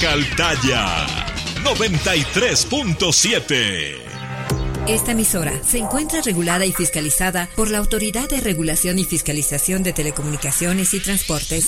Caltaya 93.7. Esta emisora se encuentra regulada y fiscalizada por la Autoridad de Regulación y Fiscalización de Telecomunicaciones y Transportes,